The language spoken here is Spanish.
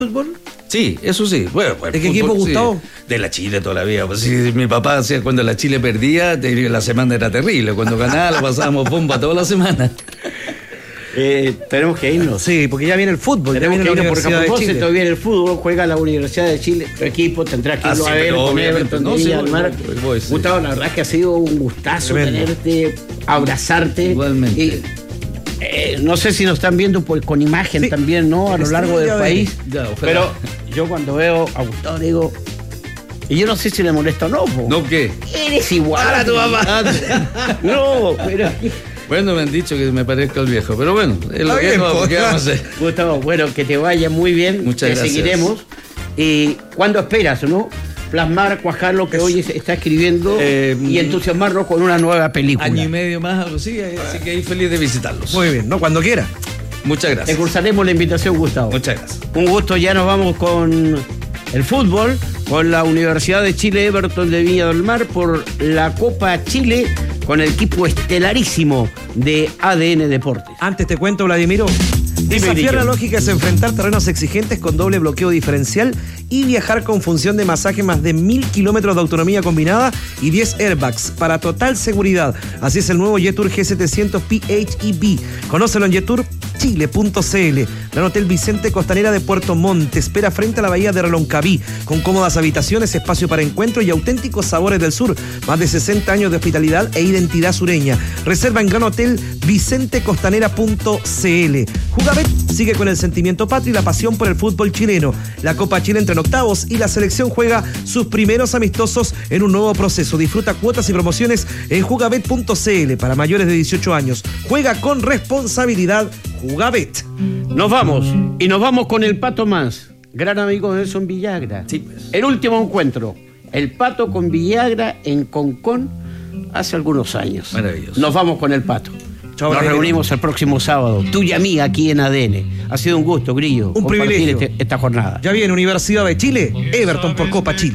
fútbol? Sí, eso sí. Bueno, ¿De qué equipo, Gustavo? Sí, de la Chile todavía. Pues, sí, mi papá hacía cuando la Chile perdía, la semana era terrible. Cuando ganaba, lo pasábamos bomba toda la semana. Tenemos que irnos. Sí, porque ya viene el fútbol. Tenemos ya viene que la irnos porque a Universidad de propósito Chile. viene el fútbol, juega la Universidad de Chile, tu equipo tendrá que irlo a ver con Everton de Viña del Mar. Gustavo, la verdad es que ha sido un gustazo tenerte, abrazarte. Igualmente. Y, no sé si nos están viendo con imagen también, ¿no? A lo largo del país. Pero yo cuando veo a Gustavo digo, y yo no sé si le molesta o no. ¿No qué? Eres igual a tu papá. No, pero... Bueno, me han dicho que me parezca el viejo, pero bueno, es lo que vamos a hacer. Gustavo, bueno, que te vaya muy bien. Muchas gracias. Te seguiremos. ¿Y cuándo esperas, no? Plasmar, cuajar lo que hoy está escribiendo y entusiasmarnos con una nueva película. Año y medio más, algo así que ahí feliz de visitarlos. Muy bien, ¿no? Cuando quiera. Muchas gracias. Te cursaremos la invitación, Gustavo. Muchas gracias. Un gusto, ya nos vamos con el fútbol, con la Universidad de Chile Everton de Viña del Mar por la Copa Chile con el equipo estelarísimo de ADN Deportes. Antes te cuento, Vladimiro. Desafiar la lógica es enfrentar terrenos exigentes con doble bloqueo diferencial y viajar con función de masaje más de 1000 kilómetros de autonomía combinada y 10 airbags para total seguridad. Así es el nuevo Jetour G700 PHEV. Conócelo en jeturchile.cl. Gran Hotel Vicente Costanera de Puerto Montt espera frente a la bahía de Reloncaví, con cómodas habitaciones, espacio para encuentro y auténticos sabores del sur. Más de 60 años de hospitalidad e identidad sureña. Reserva en Gran Hotel vicentecostanera.cl. Jugabet sigue con el sentimiento patrio y la pasión por el fútbol chileno. La Copa Chile entra en octavos y la selección juega sus primeros amistosos en un nuevo proceso. Disfruta cuotas y promociones en jugabet.cl para mayores de 18 años. Juega con responsabilidad. Jugabet. Nos vamos y nos vamos con el Pato Más, gran amigo de Nelson Villagra. Sí, pues. El último encuentro, el Pato con Villagra en Concón hace algunos años. Maravilloso. Nos vamos con el Pato. Chau, Nos reunimos el próximo sábado, tuya mía aquí en ADN. Ha sido un gusto, Grillo, un privilegio esta jornada. Ya viene Universidad de Chile, Everton por Copa Chile.